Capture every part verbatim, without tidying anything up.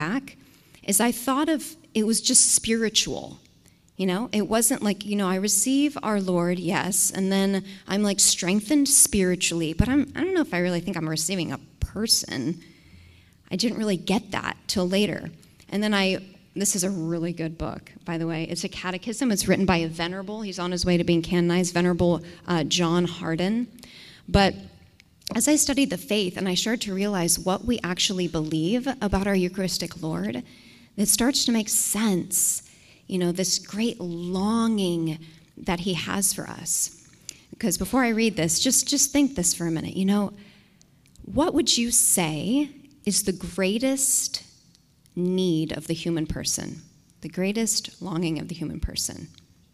back is I thought of it was just spiritual. You know, it wasn't like, you know, I receive our Lord, yes, and then I'm like strengthened spiritually, but I'm, I don't know if I really think I'm receiving a person. I didn't really get that till later. And then I, this is a really good book, by the way. It's a catechism. It's written by a venerable. He's on his way to being canonized, Venerable uh, John Hardon. But as I studied the faith and I started to realize what we actually believe about our Eucharistic Lord, it starts to make sense. You know, this great longing that he has for us. Because before I read this, just, just think this for a minute. You know, what would you say is the greatest need of the human person? The greatest longing of the human person?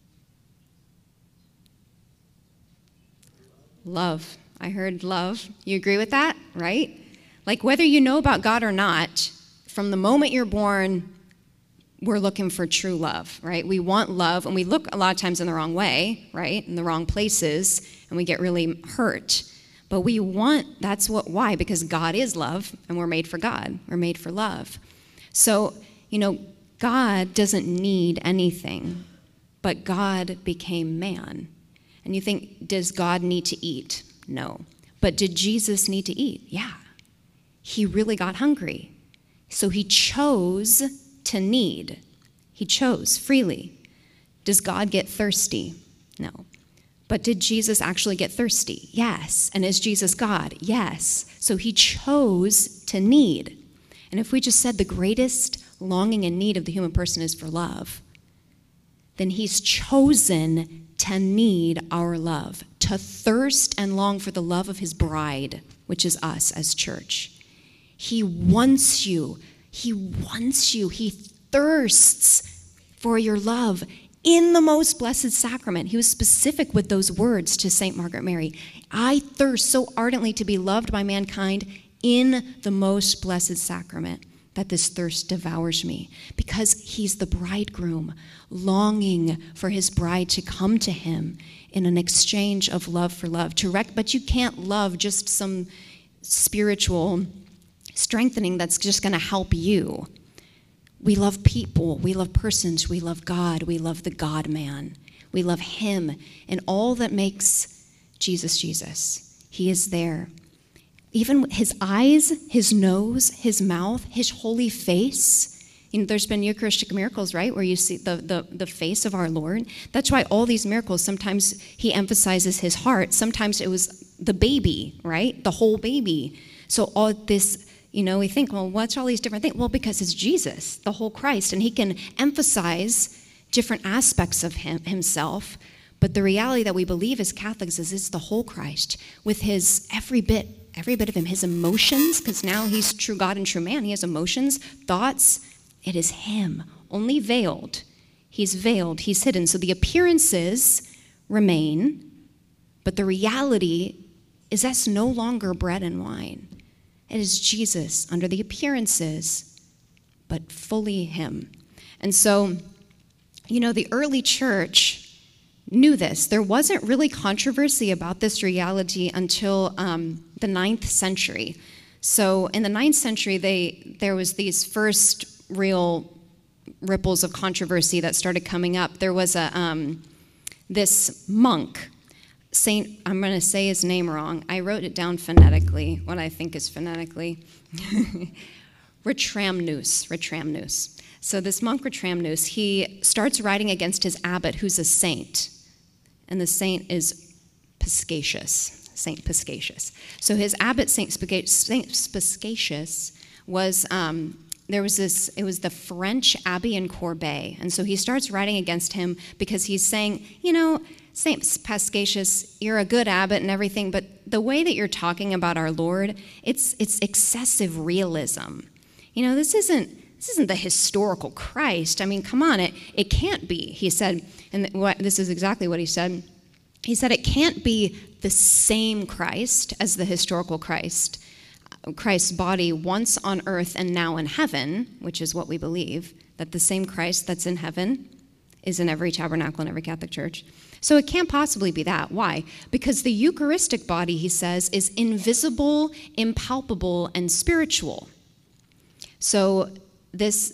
Love. I heard love. You agree with that, right? Like whether you know about God or not, from the moment you're born, we're looking for true love, right? We want love, and we look a lot of times in the wrong way, right? In the wrong places, and we get really hurt. But we want, that's what, why? Because God is love, and we're made for God. We're made for love. So, you know, God doesn't need anything, but God became man. And you think, does God need to eat? No. But did Jesus need to eat? Yeah. He really got hungry. So he chose to need. He chose freely. Does God get thirsty? No. But did Jesus actually get thirsty? Yes. And is Jesus God? Yes. So he chose to need. And if we just said the greatest longing and need of the human person is for love, then he's chosen to need our love, to thirst and long for the love of his bride, which is us as church. He wants you. He wants you. He thirsts for your love in the most blessed sacrament. He was specific with those words to Saint Margaret Mary. I thirst so ardently to be loved by mankind in the most blessed sacrament that this thirst devours me, because he's the bridegroom longing for his bride to come to him in an exchange of love for love. To rec- but you can't love just some spiritual strengthening that's just going to help you. We love people, we love persons, we love God, we love the God-man. We love him and all that makes Jesus Jesus. He is there. Even his eyes, his nose, his mouth, his holy face. You know, there's been Eucharistic miracles, right, where you see the, the, the face of our Lord. That's why all these miracles, sometimes he emphasizes his heart. Sometimes it was the baby, right, the whole baby. So all this, you know, we think, well, what's all these different things? Well, because it's Jesus, the whole Christ, and he can emphasize different aspects of him himself. But the reality that we believe as Catholics is it's the whole Christ with his every bit, every bit of him, his emotions, because now he's true God and true man. He has emotions, thoughts. It is him, only veiled. He's veiled, he's hidden. So the appearances remain, but the reality is that's no longer bread and wine. It is Jesus under the appearances, but fully him. And so, you know, the early church knew this. There wasn't really controversy about this reality until um, the ninth century. So in the ninth century, they there was these first real ripples of controversy that started coming up. There was a um, this monk, Saint, I'm going to say his name wrong. I wrote it down phonetically, what I think is phonetically. Ratramnus, Ratramnus. So this monk Ratramnus, he starts writing against his abbot, who's a saint. And the saint is Paschasius, Saint Paschasius. So his abbot, Saint Paschasius, was, um, there was this, it was the French abbey in Corbeil. And so he starts writing against him because he's saying, you know, Saint Paschasius, you're a good abbot and everything, but the way that you're talking about our Lord, it's it's excessive realism. You know, this isn't this isn't the historical Christ. I mean, come on, it it can't be. He said, and what, this is exactly what he said. He said it can't be the same Christ as the historical Christ, Christ's body once on earth and now in heaven, which is what we believe, that the same Christ that's in heaven is in every tabernacle in every Catholic church. So it can't possibly be that. Why? Because the Eucharistic body, he says, is invisible, impalpable, and spiritual. So this